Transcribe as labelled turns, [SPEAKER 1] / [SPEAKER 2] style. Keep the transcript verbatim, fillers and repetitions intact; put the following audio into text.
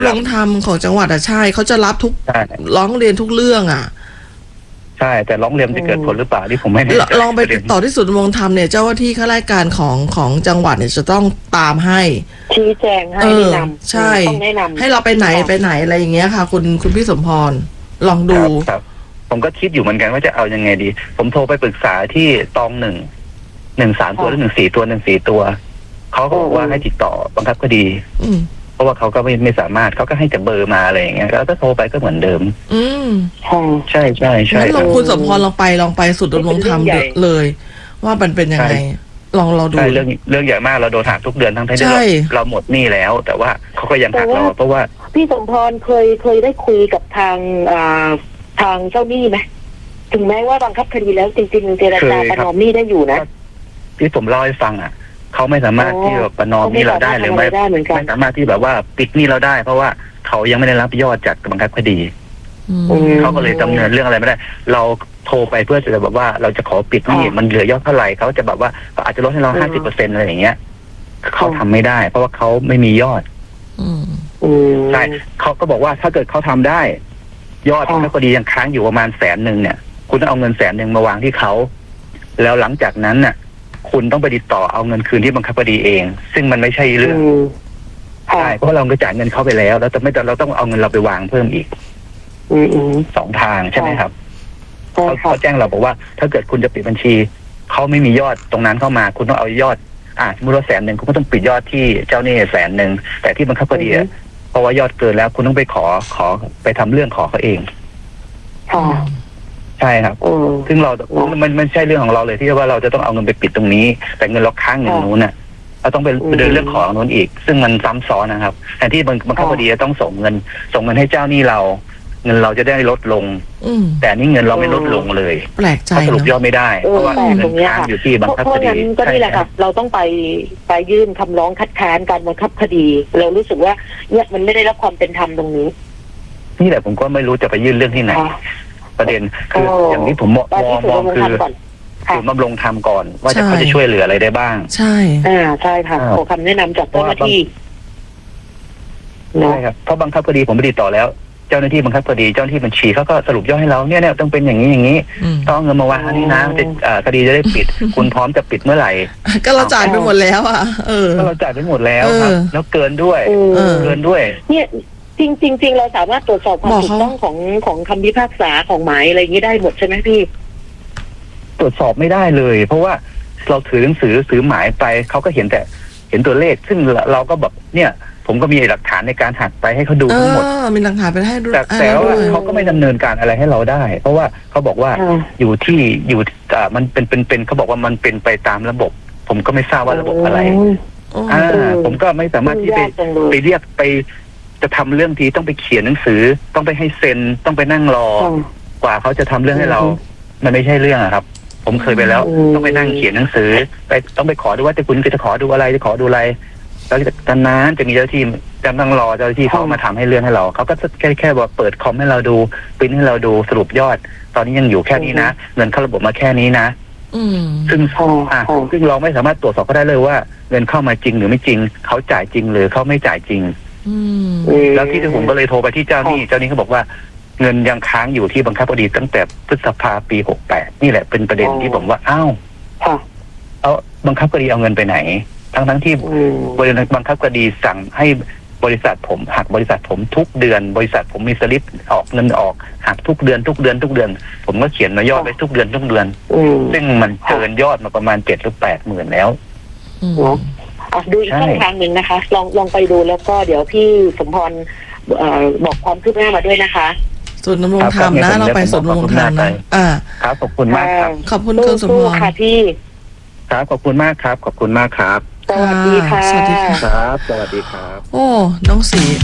[SPEAKER 1] โรงธรรมของจังหวัดอะใช่เขาจะรับทุกร้องเรียนทุกเรื่องอะ
[SPEAKER 2] ใช่แต่ร้องเรียนจะเกิดผลหรือเปล่าที่ผมไม่แน่ใจ
[SPEAKER 1] ลองไปติดต่อที่ศูนย์ดำรงธรรมเนี่ยเจ้าหน้าที่ข้าราชการของของจังหวัดเนี่ยจะต้องตามให้
[SPEAKER 3] ชี้แจงให้แนะนำ
[SPEAKER 1] ใช่
[SPEAKER 3] ต้องแนะนำ
[SPEAKER 1] ให้เราไปไหนไปไหนอะไรอย่างเงี้ยค่ะคุณคุณพี่สมพรลองดู
[SPEAKER 2] ครับผมก็คิดอยู่เหมือนกันว่าจะเอายังไงดีผมโทรไปปรึกษาที่ตองหนึ่งหนึ่งสามตัวหรือหนึ่งสี่ตัวหนึ่งสี่ตัวเขาก็บอกว่าให้ติดต่อบังคับคดีเพราะว่าเขาก็ไม่ไม่สามารถเขาก็ให้แต่เบอร์มาอะไรอย่างเงี้ยแล้วก็โทรไปก็เหมือนเดิม
[SPEAKER 1] อืม
[SPEAKER 2] ใช่ใช่ใช่
[SPEAKER 1] งั้นลองคุณสมพรลองไปลองไปสุดดำรงธรรมเลยว่ามันเป็นยังไงลองเราดู
[SPEAKER 2] เรื่องเรื่องใหญ่มากเราโดนหักทุกเดือนทั้งที่เราหมดหนี้แล้วแต่ว่าเขาก็ยังหักเราเพราะว่า
[SPEAKER 3] พี่สมพรเคยเคยได้คุยกับทางอ่าทางเจ้าหนี้ไหมถึงแม้ว่าบังคับคดีแล้วจริงๆเจรจาประนอมหนี้ได้อยู่นะ
[SPEAKER 2] ที่ผมเล่าให้ฟังอ่ะเขาไม่สามารถที่แบบประนอมหนี้เราได้หรือไม่ไม่สามารถที่แบบว่าปิดหนี้เราได้เพราะว่าเขายังไม่ได้รับยอดจากบังคับคดีเขาก็เลยดำเนินเรื่องอะไรไม่ได้เราโทรไปเพื่อจะแบบว่าเราจะขอปิดหนี้มันเหลือยอดเท่าไหร่เขาจะแบบว่าอาจจะลดให้เราห้าสิบเปอร์เซ็นต์อะไรอย่างเงี้ยเขาทำไม่ได้เพราะว่าเขาไม่มียอดใช่เขาก็บอกว่าถ้าเกิดเขาทำได้ยอดบังคับคดียังค้างอยู่ประมาณแสนหนึ่งเนี่ยคุณต้องเอาเงินแสนหนึ่งมาวางที่เขาแล้วหลังจากนั้นน่ะคุณต้องไปติดต่อเอาเงินคืนที่บังคับคดีเองซึ่งมันไม่ใช่เรื่องใช่เพราะเราก็จ่ายเงินเขาไปแล้วแล้วแต่ไม่แต่เราต้องเอาเงินเราไปวางเพิ่มอีกสองทางใช่ไหมครับเขาเขาแจ้งเราบอกว่าถ้าเกิดคุณจะปิดบัญชีเขาไม่มียอดตรงนั้นเข้ามาคุณต้องเอายอดอ่าสมมติว่าแสนหนึ่งคุณก็ต้องปิดยอดที่เจ้าหนี้แสนหนึ่งแต่ที่บังคับคดีเพราะว่ายอดเกินแล้วคุณต้องไปขอขอไปทำเรื่องขอเขาเองใช่ครับซึ่งเรามันมันใช่เรื่องของเราเลยที่ว่าเราจะต้องเอาเงินไปปิดตรงนี้แต่เงินเราค้างเงินนู้นน่ะเราต้องไปเดินเรื่องของนู้นอีกซึ่งมันซ้ำซ้อนนะครับแทนที่บังคับคดีจะต้องส่งเงินส่งเงินให้เจ้าหนี้เราเงินเราจะได้ลดลงแต่นี่เงินเราไม่ลดลงเลย
[SPEAKER 1] แปลกใจ
[SPEAKER 2] สรุปยอดไม่ได้เพราะว่าเงินค้างอยู่ที่บังคับคดี
[SPEAKER 3] ก็นี่แหละค่ะเราต้องไปไปยื่นคำร้องคัดค้านการบังคับคดีเรารู้สึกว่าเนี่ยมันไม่ได้รับความเป็นธรรมตรงนี้
[SPEAKER 2] นี่แหละผมก็ไม่รู้จะไปยื่นเรื่องที่ไหนประเด็นคืออย่างที่ผมมองมองคือศูนย์บำรงธรรมก่อนว่าจะเขาจะช่วยเหลืออะไรได้บ้าง
[SPEAKER 1] ใช่
[SPEAKER 3] อ่าใช่ค่ะขอคำแนะนำจากเจ้าหน้าที่
[SPEAKER 2] ใช่ครับเพราะบังคับคดีผมไปติดต่อแล้วเจ้าหน้าที่บังคับคดีเจ้าหน้าที่บัญชีเขาก็สรุปยอดให้เราเนี่ยเนี่ยต้องเป็นอย่างนี้อย่างนี้ต้องเงินมาวางนี่นะคดีจะได้ปิดคุณพร้อมจะปิดเมื่อไหร่
[SPEAKER 1] ก็เราจ่ายไปหมดแล้วอ่ะเออ
[SPEAKER 2] ก็เราจ่ายไปหมดแล้วครับแล้วเกินด้วยเกินด้วย
[SPEAKER 3] เนี่ยจริงจริงเราสามารถตรวจสอบความถูกต้องของของคำพิพากษาของหมายอะไรอย่างนี้ได้หมดใช่ไหมพี่
[SPEAKER 2] ตรวจสอบไม่ได้เลยเพราะว่าเราถือหนังสือถือหมายไปเขาก็เห็นแต่เห็นตัวเลขซึ่งเราก็แบบเนี่ยผมก็มีหลักฐานในการหักไปให้เขาดูทั้งหมด
[SPEAKER 1] มีหลักฐานไปให้ดู
[SPEAKER 2] แต่แต่ว่าเขาก็ไม่ดำเนินการอะไรให้เราได้เพราะว่าเขาบอกว่าอยู่ที่อยู่อ่ามันเป็นเป็นเป็นเขาบอกว่ามันเป็นไปตามระบบ ผมก็ไม่ทราบว่าระบบอะไรอ่าผมก็ไม่สามารถที่ไปไปเรียกไปจะทำเรื่องทีต้องไปเขียนหนังสือต้องไปให้เซ็นต้องไปนั่งรอกว่าเขาจะทำเรื่องให้เรามันไม่ใช่เรื่องอะครับผมเคยไปแล้วต้องไปนั่งเขียนหนังสือไปต้องไปขอดูว่าจะคุณจะขอดูอะไรจะขอดูอะไรแล้วจากนั้นจะมีเจ้าหน้าที่จำต้องรอเจ้าหน้าที่เขามาทำให้เรื่องให้เราเขาก็แค่แค่ว่าเปิดคอมให้เราดูปริ้นให้เราดูสรุปยอดตอนนี้ยังอยู่แค่นี้นะเงินเข้าระบบมาแค่นี้นะซึ่งอ่าซึ่งเราไม่สามารถตรวจสอบเขาได้เลยว่าเงินเข้ามาจริงหรือไม่จริงเขาจ่ายจริงหรือเขาไม่จ่ายจริงแล้วที่ผมก็เลยโทรไปที่เจ้าหนี้เจ้าหนี้เขาบอกว่าเงินยังค้างอยู่ที่บังคับคดีตั้งแต่พฤษภาปีหกแปดนี่แหละเป็นประเด็นที่ผมว่าอ้าวเอาบังคับคดีเอาเงินไปไหนทั้งทั้งที่บริษัทบังคับคดีสั่งให้บริษัทผมหักบริษัทผมทุกเดือนบริษัทผมมีสลิปออกเงินออกหักทุกเดือนทุกเดือนทุกเดือนผมก็เขียนมายอดไว้ทุกเดือนทุกเดือนซึ่งมันเกินยอดมาประมาณเจ็ดหรือแปดหมื่นแล้ว
[SPEAKER 3] ดูอีกช่องทางหนึ่งนะคะลองลองไปดูแล้วก็เดี๋ยวพี่สมพรบอกความคืบหน้ามาด้วยนะคะ
[SPEAKER 1] ศูนย์ดำรงธรรมนะเราไปศูนย์ดำรงธรรมนะอ่า
[SPEAKER 2] ครับขอบคุณมากครับ
[SPEAKER 1] ขอบคุณคุณสมพร
[SPEAKER 3] ค่ะพี่
[SPEAKER 2] ครับขอบคุณมากครับขอบคุณมากครับ
[SPEAKER 3] สวัสดีค่ะ
[SPEAKER 1] สวัสดีค่ะ
[SPEAKER 2] ครับสวัสดีครับ
[SPEAKER 1] โอ้น้องศรี